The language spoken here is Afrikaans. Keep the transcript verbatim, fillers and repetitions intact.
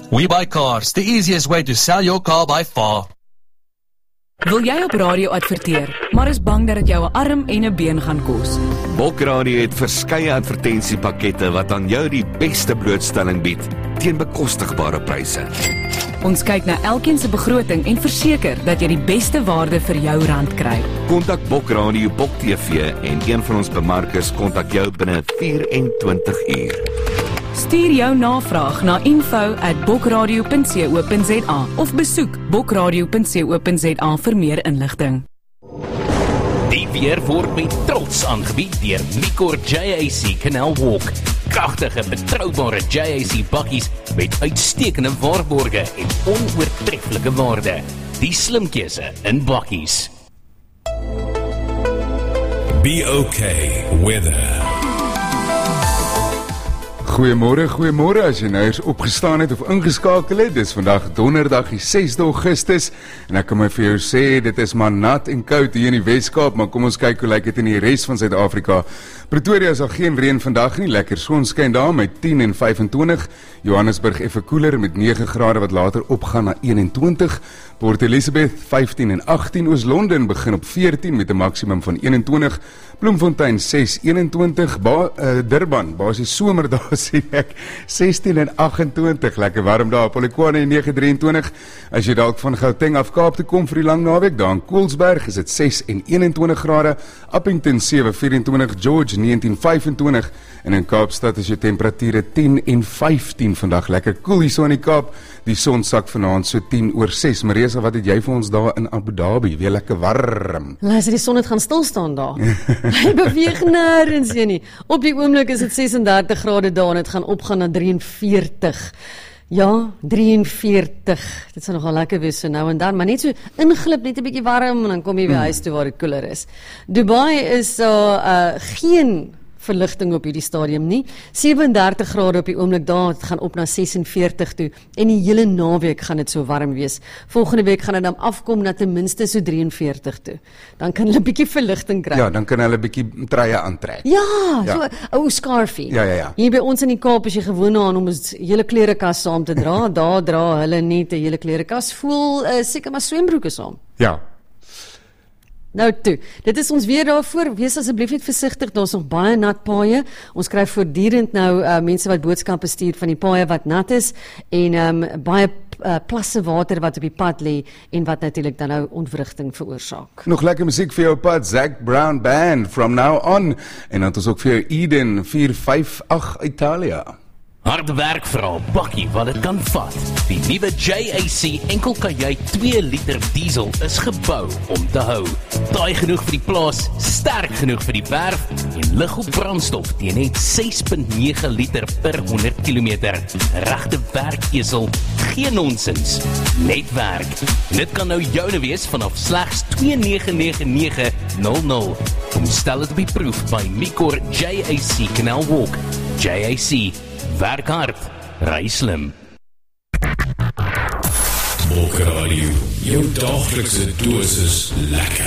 We Buy Cars, the easiest way to sell your car by far. Wil jy op radio adverteer, maar is bang dat dit jou 'n arm en 'n been gaan kos? Bok Radio het verskeie advertensiepakkette wat aan jou die beste blootstelling bied teen bekostigbare pryse. Ons kyk na elkeen se begroting en verseker dat jy die beste waarde vir jou rand kry. Kontak Bok Radio, Bok T V en een van ons bemarkers kontak jou binne vyf en twintig uur. Stuur jou navraag na info at bokradio punt co punt za of besoek bokradio punt co punt za vir meer inligting. Die weer word met trots aangebied deur Micor J A C Canal Walk. Kragtige, betroubare J A C bakkies met uitstekende waarborge en onoortreffelike waarde. Die slim keuse in bakkies. Be okay weather. Goeiemôre, goeiemôre as jy nou eers opgestaan het of ingeskakel het. Dis vandag donderdag die sesde Augustus en ek kan my vir jou sê, dit is maar nat en koud hier in die Weskaap, maar kom ons kyk hoe lyk dit in die res van Suid-Afrika. Pretoria is al geen reën vandag nie, lekker sonskyn daar met tien en vyfentwintig. Johannesburg effe koeler met nege grade wat later opgaan na eenentwintig. Port Elizabeth vyftien en agttien, Oos-London begin op veertien met 'n maksimum van eenentwintig. Bloemfontein ses eenentwintig, ba, uh, Durban, basies somer daar sien ek, sestien en agentwintig, lekker warm daar, Polokwane nege drieëntwintig, as jy dalk van Gauteng af Kaap toe kom vir die lang naweek, daar in Koelsberg is dit ses en eenentwintig grade, Appington sewe vyfentwintig, George negentien vyfentwintig, en in Kaapstad is jou temperature tien en vyftien vandag, lekker koel hier so in die Kaap, die son sak vanaand so tien oor ses, Marisa, wat het jy vir ons daar in Abu Dhabi, weer lekker warm? Luister, die son het gaan stilstaan daar. Hy beweeg nêrens nie. Op die oomblik is dit ses en dertig grade daar en dit gaan opgaan na drie en veertig. Ja, drie en veertig. Dit sal nogal lekker wees so nou en dan, maar net so inglip, net 'n bietjie warm en dan kom jy by huis toe waar dit koeler is. Dubai is so uh, geen verligting op hierdie stadium nie. sewe en dertig grade op die oomblik daar, het gaan op na ses en veertig toe en die hele naweek gaan dit so warm wees. Volgende week gaan dit dan afkom na ten minste so drie en veertig toe. Dan kan hulle 'n bietjie verligting kry. Ja, dan kan hulle 'n bietjie treie aantrek. Ja, Ja. so 'n ou scarfie. Ja, ja, ja. Hier by ons in die Kaap is jy gewoon aan om 'n hele klerekas saam te dra. Daar dra hulle net 'n hele klerekas vol uh, seker maar swembroeke saam. Ja. Nou toe, dit is ons weer daarvoor, wees asseblief net versigtig, daar is nog baie nat paaie, ons kry voortdurend nou uh, mense wat boodskappe stuur van die paaie wat nat is, en um, baie uh, plasse water wat op die pad lê, en wat natuurlik dan nou ontwrigting veroorsaak. Nog lekker musiek vir jou pad, Zac Brown Band, From Now On, en dan het ons ook vir jou Eden, vier vyf agt Italia. Harde werk vir 'n bakkie wat dit kan vat. Die nuwe J A C enkel kan jy twee liter diesel is gebou om te hou. Taai genoeg vir die plaas, sterk genoeg vir die werf en lig op brandstof teen net ses komma nege liter per honderd kilometer. Regte werkesel, geen nonsens, net werk. Dit kan nou joune wees vanaf slegs twee nege nege nege nul nul. Kom stel dit op die proef by Micor J A C Canal Walk. J A C, werk hard, ry slim. Bok Radio, jou daglikse dosis lekker.